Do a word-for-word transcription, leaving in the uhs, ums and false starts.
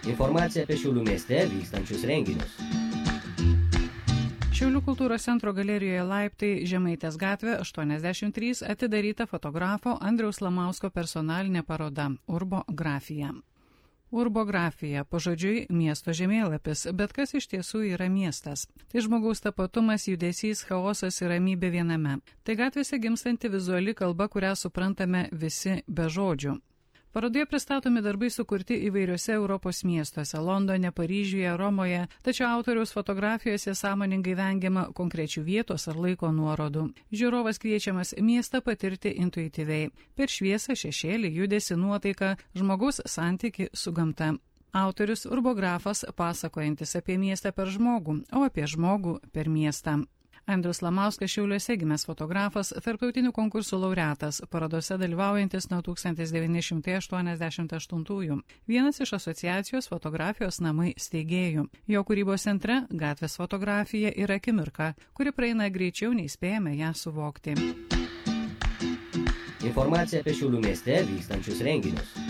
Informacija apie Šiaulių mieste vykstančius renginius. Šiaulių kultūros centro galerijoje Laiptai Žemaitės gatvė aštuoniasdešimt trys atidaryta fotografo Andriaus Lamausko personalinė paroda Urbografija. Urbografija, pažodžiui, miesto žemėlapis, bet kas iš tiesų yra miestas? Tai žmogaus tapatumas, judesys, chaosas ir ramybė viename. Tai gatvėse gimstanti vizuali kalba, kurią suprantame visi be žodžių. Parodoje pristatomi darbai sukurti įvairiuose Europos miestuose – Londone, Paryžiuje, Romoje, tačiau autoriaus fotografijose sąmoningai vengiama konkrečių vietos ar laiko nuorodų. Žiūrovas kviečiamas miestą patirti intuityviai, per šviesą, šešėlį, judesį, nuotaiką, žmogaus santykį su gamta. Autorius – urbografas, pasakojantis apie miestą per žmogų, o apie žmogų per miestą. Andrius Lamauskas Šiauliuose gimęs fotografas, tarptautinių konkursų laureatas, parodose dalyvaujantis nuo tūkstantis devyni šimtai aštuoniasdešimt aštuntųjų. Vienas iš asociacijos fotografijos namai steigėjų. Jo kūrybos centre gatvės fotografija yra akimirka, kuri praeina greičiau nei spėjame ją suvokti. Informacija apie Šiaulių mieste vykstančius renginius.